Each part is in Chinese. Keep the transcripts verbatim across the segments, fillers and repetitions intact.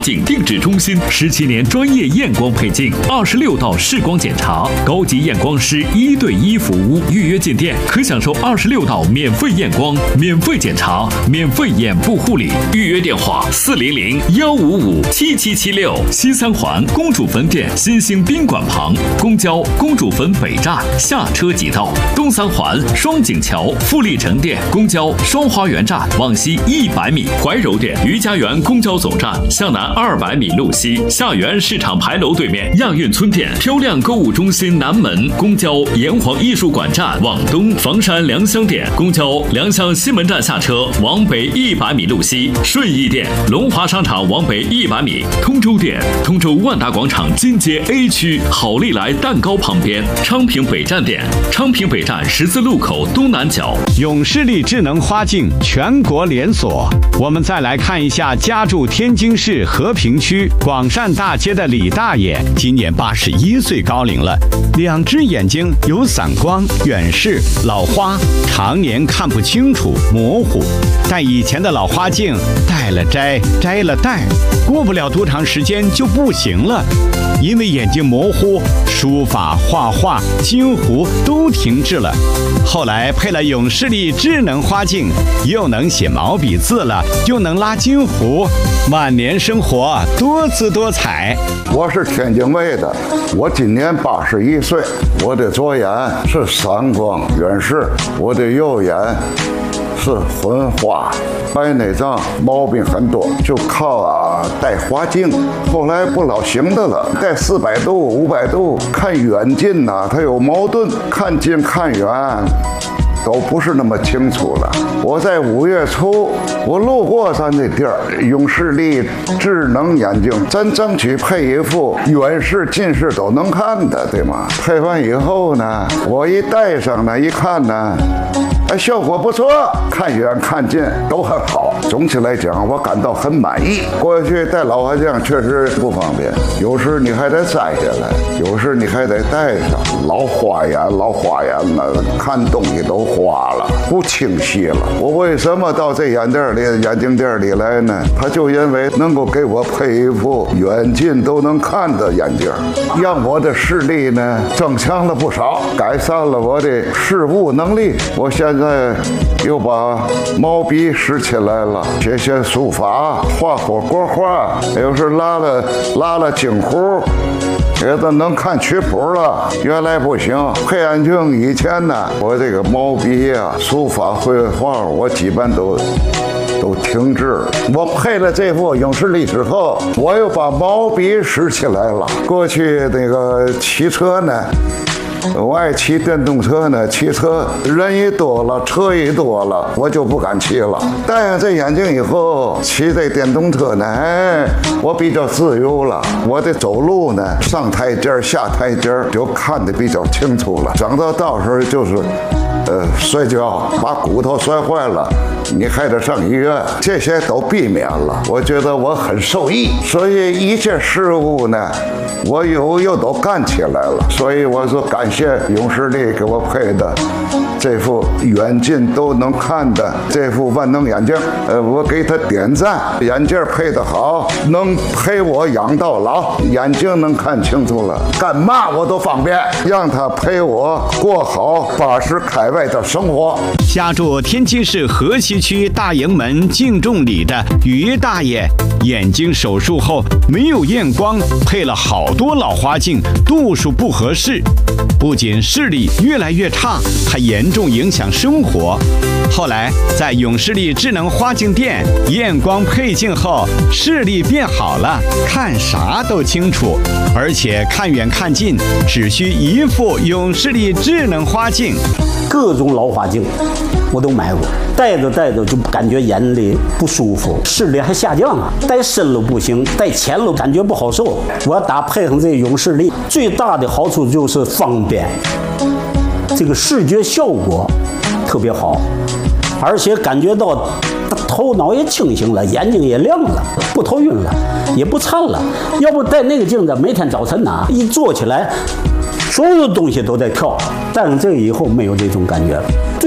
景定制中心十七年专业验光配镜，二十六道视光检查，高级验光师一对一服务。预约进店可享受二十六道免费验光、免费检查、免费眼部护理。预约电话：四零零幺五五七七七六。西三环公主坟店新兴宾馆旁，公交公主坟北站下车即到。东三环双井桥富力城店公交双花园站往西一百米。怀柔店余家园公交总站向南二百米路西，下园市场牌楼对面亚运村店漂亮购物中心南门公交炎黄艺术馆站往东，房山良乡店公交良乡西门站下车往北一百米路西，顺义店龙华商场往北一百米，通州店通州万达广场金街 A 区好利来蛋糕旁边，昌平北站店昌平北站十字路口东南角。 永视力智能花镜全国连锁。我们再来看一下家住天津市和平区广善大街的李大爷，今年八十一岁高龄了，两只眼睛有散光、远视、老花，常年看不清楚、模糊。但以前的老花镜戴了摘，摘了戴，过不了多长时间就不行了，因为眼睛模糊，书法、画画、金糊都停滞了。后来配了永视力智能花镜，又能写毛笔字了，又能拉金糊，晚年生活多姿多彩。 我是天津卫的，我今年八十一岁，我的左眼是散光远视，我的右眼是混花，白内障毛病很多，就靠啊戴花镜。后来不老行的了，戴四百度、五百度，看远近呐、啊，它有矛盾，看近看远都不是那么清楚了。我在五月初，我路过咱这地儿，永视力智能眼镜，咱争取配一副远视、近视都能看的，对吗？配完以后呢，我一戴上呢，一看呢，哎，效果不错，看远看近都很好。总体来讲，我感到很满意。过去戴老花镜确实不方便，有时你还得摘下来，有时你还得戴上，老花眼，老花眼了，看东西都花了，不清晰了。我为什么到这眼店里、眼镜店里来呢？他就因为能够给我配一副远近都能看的眼镜，让我的视力呢增强了不少，改善了我的视物能力。我现在又把毛笔拾起来了，写写书法，画会国画，有时拉了拉了金糊，也都能看曲谱了。原来不行，配眼镜以前呢，我这个毛笔啊、书法、绘画，我基本都都停滞了。我配了这副永视力之后，我又把毛笔拾起来了。过去那个骑车呢，我爱骑电动车呢，骑车人一多了，车一多了，我就不敢骑了。戴上这眼镜以后，骑这电动车呢，哎，我比较自由了。我的走路呢，上台阶下台阶就看得比较清楚了。整到到时候就是，呃，摔跤把骨头摔坏了，你还得上医院，这些都避免了。我觉得我很受益，所以一切事物呢，我又又都干起来了。所以我说感谢永视力给我配的这副远近都能看的这副万能眼镜，呃，我给他点赞。眼镜配得好，能陪我养到老，眼睛能看清楚了，干嘛我都方便，让他陪我过好八十开外的生活。 家住天津市河西区大营门敬重里的于大爷，眼睛手术后没有验光，配了好多老花镜，度数不合适，不仅视力越来越差，还严重影响生活。后来在永视力智能花镜店验光配镜后，视力变好了，看啥都清楚，而且看远看近只需一副永视力智能花镜。 各种老花镜我都买过，戴着戴着就感觉眼里不舒服，视力还下降了，戴深了不行，戴浅了感觉不好受。我要搭配上这永视力，最大的好处就是方便，这个视觉效果特别好，而且感觉到头脑也清醒了，眼睛也亮了，不头晕了，也不颤了。要不戴那个镜子，每天早晨呐、啊，一坐起来，所有的东西都在跳。戴上这个以后，没有这种感觉了。对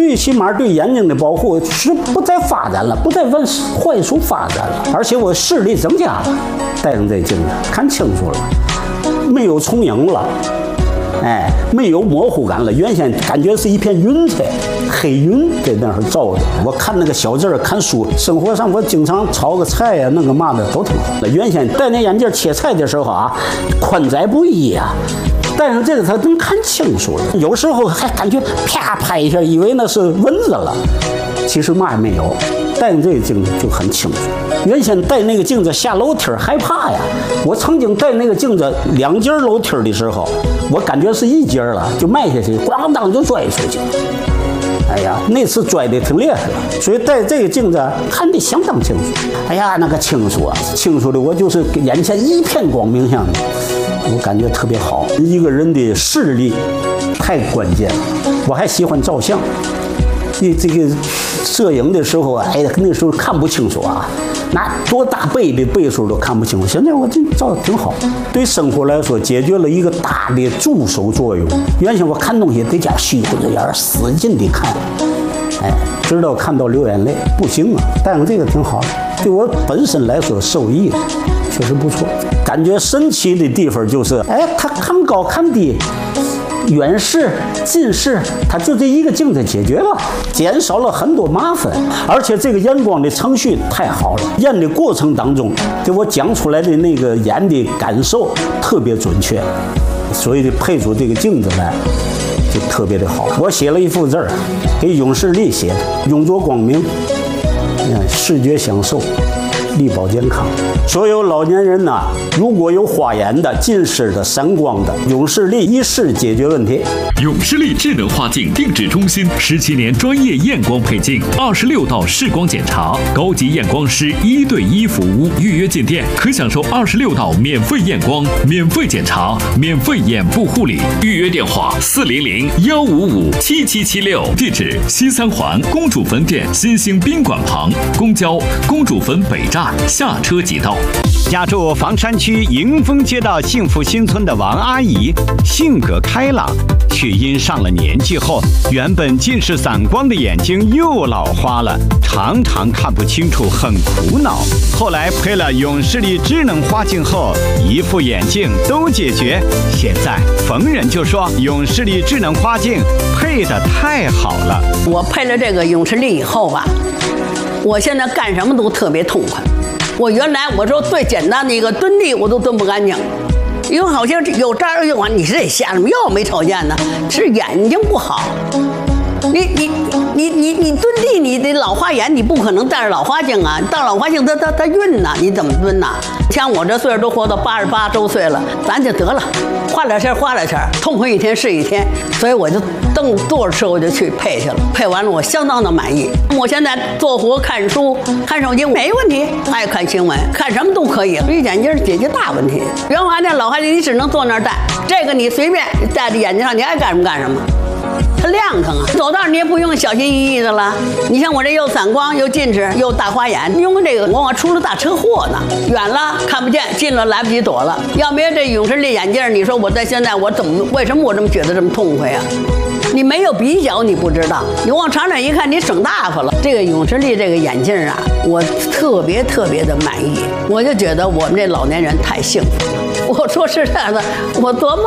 最起码对眼睛的保护是不再发展了，不再往坏处发展了，而且我视力增加了，戴上这镜子看清楚了，没有重影了。哎，没有模糊感了，原先感觉是一片云彩，黑云在那儿照着。我看那个小字儿，看书，生活上我经常炒个菜呀、啊，弄个嘛的都挺好。原先戴那眼镜切菜的时候啊，宽窄不一呀、啊，戴上这个才能看清楚了。有时候还感觉啪拍一下，以为那是蚊子了，其实嘛也没有。戴上这个镜子就很清楚。原先戴那个镜子下楼梯害怕呀，我曾经戴那个镜子两节楼梯的时候，我感觉是一节了，就迈下去，咣当就摔出去。哎呀，那次摔得挺厉害了，所以戴这个镜子看得相当清楚。哎呀，那个清楚啊，清楚的我就是眼前一片光明像的，我感觉特别好。一个人的视力太关键了，我还喜欢照相。你这个摄影的时候，哎呀，那时候看不清楚啊，拿多大倍的倍数都看不清楚。现在我这照的挺好，对生活来说解决了一个大的助手作用。原先我看东西得加虚乎着眼，使劲的看，哎，直到看到流眼泪，不行啊。戴上这个挺好的，对我本身来说受益确实不错。感觉神奇的地方就是，哎，它看高看低。远视、近视，它就这一个镜子解决了，减少了很多麻烦，而且这个验光的程序太好了，验的过程当中，给我讲出来的那个眼的感受特别准确，所以配出这个镜子来就特别的好。我写了一幅字儿，给永视力写的，永着光明，嗯，视觉享受。力保健康，所有老年人呐，如果有花眼的、近视的、散光的，永视力一试解决问题。 永视力智能化镜定制中心十七年专业验光配镜，二十六道视光检查，高级验光师一对一服务，预约进店可享受二十六道免费验光、免费检查、免费眼部护理。预约电话：四零零幺五五七七七六，地址：西三环公主坟店新兴宾馆旁，公交公主坟北站。下车即到。 家住房山区迎丰街道幸福新村的王阿姨，性格开朗，却因上了年纪后，原本近视散光的眼睛又老花了，常常看不清楚，很苦恼。后来配了永视力智能花镜后，一副眼镜都解决。现在逢人就说永视力智能花镜配得太好了。 我配了这个永视力以后吧，我现在干什么都特别痛快。我原来我说最简单的一个蹲地我都蹲不干净，因为好像有这儿有完，你是得下什么药没瞅见呢？是眼睛不好。你你你你你蹲地，你得老花眼，你不可能戴着老花镜啊！戴老花镜它它它晕呐，你怎么蹲呐？像我这岁数都活到八十八周岁了，咱就得了，花两钱花两钱，痛快一天是一天。所以我就蹬坐着车我就去配去了，配完了我相当的满意。我现在做活、看书、看手机没问题，爱看新闻，看什么都可以。一眼镜解决大问题。原花镜、老花镜你只能坐那儿戴，这个你随便戴在眼睛上，你爱干什么干什么。它亮堂啊，走道你也不用小心翼翼的了。你像我这又散光又近视又大花眼，用这个往往出了大车祸呢，远了看不见，近了来不及躲了。要没有这永视力眼镜，你说我在现在我怎么为什么我这么觉得这么痛快呀？你没有比较你不知道，你往长远一看你省大发了。这个永视力这个眼镜啊，我特别特别的满意，我就觉得我们这老年人太幸福了。我说是这样的，我琢磨。